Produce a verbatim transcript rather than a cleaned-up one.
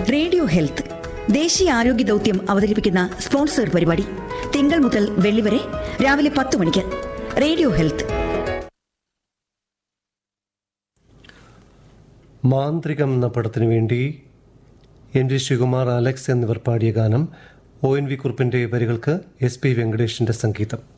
Radio health ദേശീയ ആരോഗ്യ ദൗത്യം അവതരിപ്പിക്കുന്ന സ്പോൺസർ പരിപാടി തിങ്കൾ മുതൽ വെള്ളി വരെ രാവിലെ പത്ത് മണിക്ക്. Radio health. മാന്ത്രികം എന്ന പടത്തിനു വേണ്ടി എൻ ജി ശ്രീകുമാർ, അലക്സ് എന്നിവർ പാടിയ ഗാനം ഒ എൻ വി കുറുപ്പിൻ്റെ വരികൾക്ക് എസ് പി വെങ്കടേഷിൻ്റെ സംഗീതം.